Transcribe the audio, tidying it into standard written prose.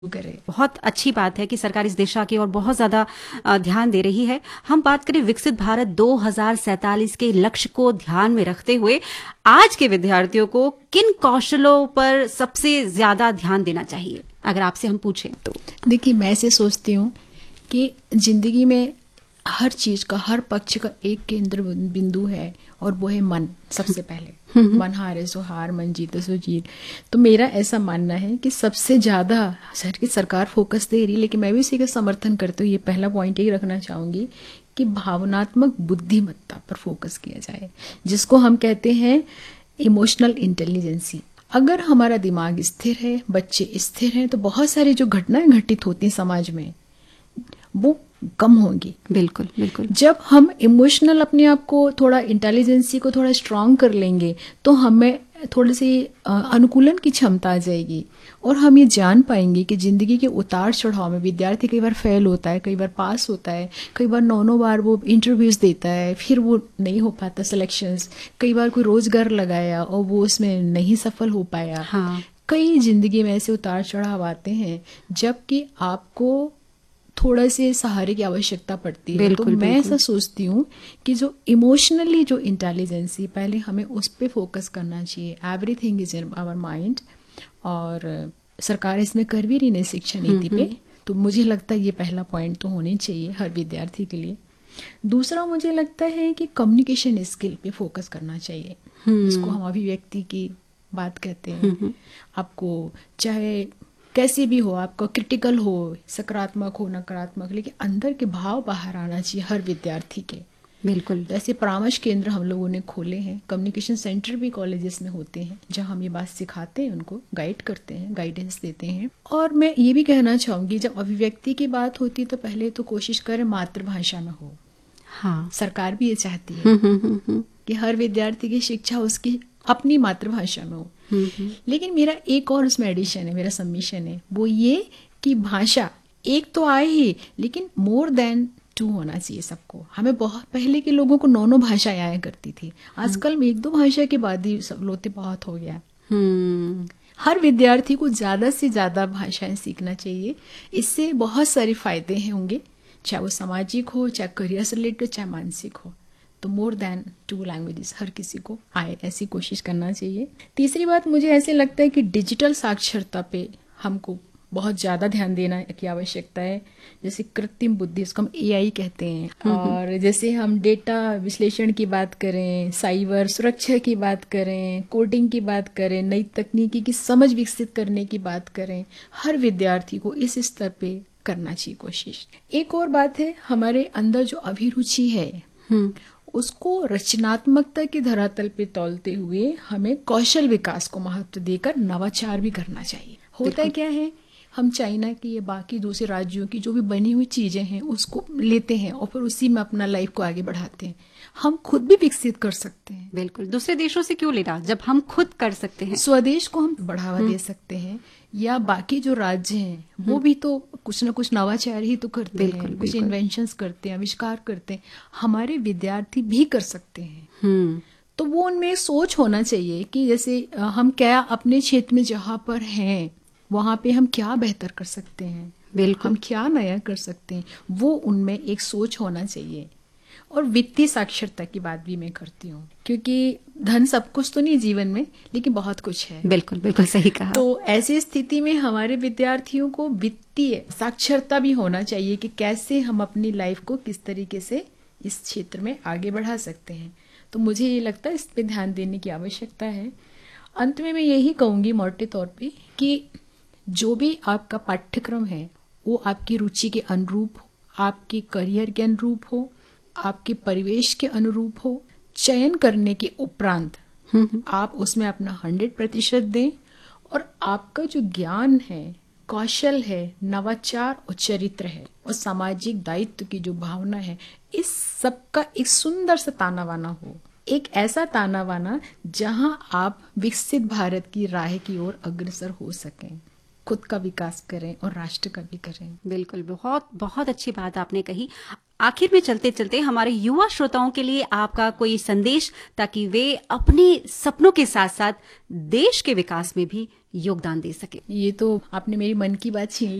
करे। बहुत अच्छी बात है कि सरकार इस दिशा की ओर बहुत ज्यादा ध्यान दे रही है। हम बात करें विकसित भारत 2047 के लक्ष्य को ध्यान में रखते हुए आज के विद्यार्थियों को किन कौशलों पर सबसे ज्यादा ध्यान देना चाहिए, अगर आपसे हम पूछें तो? देखिए, मैं ऐसे सोचती हूँ कि जिंदगी में हर चीज का, हर पक्ष का एक केंद्र बिंदु है और वो है मन। सबसे पहले मन हारे सो हार, मन जीते सो जीत। तो मेरा ऐसा मानना है कि सबसे ज्यादा सरकार फोकस दे रही है, लेकिन मैं भी इसी का समर्थन करती हूँ। ये पहला पॉइंट यही रखना चाहूंगी कि भावनात्मक बुद्धिमत्ता पर फोकस किया जाए, जिसको हम कहते हैं इमोशनल इंटेलिजेंसी। अगर हमारा दिमाग स्थिर है, बच्चे स्थिर हैं, तो बहुत सारी जो घटनाएं घटित होती हैं समाज में वो कम होंगी। बिल्कुल बिल्कुल। जब हम इमोशनल अपने आप को, थोड़ा इंटेलिजेंसी को थोड़ा स्ट्रांग कर लेंगे तो हमें थोड़ी सी अनुकूलन की क्षमता आ जाएगी और हम ये जान पाएंगे कि जिंदगी के उतार चढ़ाव में विद्यार्थी कई बार फेल होता है, कई बार पास होता है, कई बार 9 बार वो इंटरव्यूज देता है, फिर वो नहीं हो पाता सिलेक्शंस। कई बार कोई रोजगार लगाया और वो उसमें नहीं सफल हो पाया। हाँ। कई जिंदगी में ऐसे उतार चढ़ाव आते हैं जबकि आपको थोड़ा से सहारे की आवश्यकता पड़ती है। बिल्कुल, तो मैं बिल्कुल। ऐसा सोचती हूँ कि जो इमोशनली जो इंटेलिजेंसी, पहले हमें उस पे फोकस करना चाहिए। Everything is in our mind, और सरकार इसमें कर भी रही है शिक्षा नीति पे। तो मुझे लगता है ये पहला पॉइंट तो होनी चाहिए हर विद्यार्थी के लिए। दूसरा, मुझे लगता है कि कम्युनिकेशन स्किल पे फोकस करना चाहिए, जिसको हम अभिव्यक्ति की बात कहते हैं। आपको चाहे कैसे भी हो, आपका क्रिटिकल हो, सकारात्मक हो, नकारात्मक, लेकिन अंदर के भाव बाहर आना चाहिए हर विद्यार्थी के। बिल्कुल। जैसे परामर्श केंद्र हम लोगों ने खोले हैं, कम्युनिकेशन सेंटर भी कॉलेजेस में होते हैं, जहां हम ये बात सिखाते हैं, उनको गाइड करते हैं, गाइडेंस देते हैं। और मैं ये भी कहना चाहूंगी, जब अभिव्यक्ति की बात होती है तो पहले तो कोशिश करें मातृभाषा में हो। हाँ। सरकार भी ये चाहती है कि हर विद्यार्थी की शिक्षा उसकी अपनी मातृभाषा में हो। लेकिन मेरा एक और उसमें एडिशन है, मेरा सबमिशन है, वो ये कि भाषा एक तो आए ही, लेकिन मोर देन 2 होना चाहिए सबको। हमें बहुत पहले के लोगों को 9 भाषाएं आया करती थी, आजकल में 1-2 भाषा के बाद ही सब लोते बहुत हो गया। हर विद्यार्थी को ज्यादा से ज्यादा भाषाएं सीखना चाहिए। इससे बहुत सारे फायदे होंगे, चाहे वो सामाजिक हो, चाहे करियर से रिलेटेड, चाहे मानसिक हो। तो मोर देन 2 लैंग्वेजेस हर किसी को आए, ऐसी कोशिश करना चाहिए। तीसरी बात, मुझे ऐसे लगता है कि डिजिटल साक्षरता पे हमको बहुत ज़्यादा ध्यान देना की आवश्यकता है। जैसे कृत्रिम बुद्धि, इसको हम AI कहते हैं, और जैसे हम डेटा विश्लेषण की बात करें, साइबर सुरक्षा की बात करें, कोडिंग की बात करें, नई तकनीकी की समझ विकसित करने की बात करें, हर विद्यार्थी को इस स्तर पे करना चाहिए कोशिश। एक और बात है, हमारे अंदर जो अभिरुचि है उसको रचनात्मकता के धरातल पे तौलते हुए हमें कौशल विकास को महत्व देकर नवाचार भी करना चाहिए। होता है क्या है, हम चाइना की या बाकी दूसरे राज्यों की जो भी बनी हुई चीजें हैं उसको लेते हैं और फिर उसी में अपना लाइफ को आगे बढ़ाते हैं। हम खुद भी विकसित कर सकते हैं। बिल्कुल, दूसरे देशों से क्यों लेना जब हम खुद कर सकते हैं। स्वदेश को हम बढ़ावा दे सकते हैं, या बाकी जो राज्य हैं वो भी तो कुछ ना कुछ नवाचार ही तो करते हैं, कुछ इन्वेंशंस करते हैं, आविष्कार करते हैं। हमारे विद्यार्थी भी कर सकते हैं। तो वो उनमें सोच होना चाहिए कि जैसे हम क्या अपने क्षेत्र में जहाँ पर हैं वहां पे हम क्या बेहतर कर सकते हैं, बिल्कुल, हम क्या नया कर सकते हैं, वो उनमें एक सोच होना चाहिए। और वित्तीय साक्षरता की बात भी मैं करती हूँ, क्योंकि धन सब कुछ तो नहीं जीवन में, लेकिन बहुत कुछ है। बिल्कुल बिल्कुल सही कहा। तो ऐसी स्थिति में हमारे विद्यार्थियों को वित्तीय साक्षरता भी होना चाहिए कि कैसे हम अपनी लाइफ को किस तरीके से इस क्षेत्र में आगे बढ़ा सकते हैं। तो मुझे ये लगता है इस पे ध्यान देने की आवश्यकता है। अंत में मैं यही कहूंगी मोटे तौर पे कि जो भी आपका पाठ्यक्रम है वो आपकी रुचि के अनुरूप हो, आपके करियर के अनुरूप हो, आपके परिवेश के अनुरूप हो। चयन करने के उपरांत आप उसमें अपना 100% दें, और आपका जो ज्ञान है, कौशल है, नवाचार और चरित्र है और सामाजिक दायित्व की जो भावना है, इस सब का एक सुंदर सा ताना बाना हो। एक ऐसा ताना बाना जहां आप विकसित भारत की राह की ओर अग्रसर हो सकें, खुद का विकास करें और राष्ट्र का भी करें। बिल्कुल, बहुत बहुत अच्छी बात आपने कही। आखिर में चलते चलते हमारे युवा श्रोताओं के लिए आपका कोई संदेश, ताकि वे अपने सपनों के साथ साथ देश के विकास में भी योगदान दे सके। ये तो आपने मेरी मन की बात छीन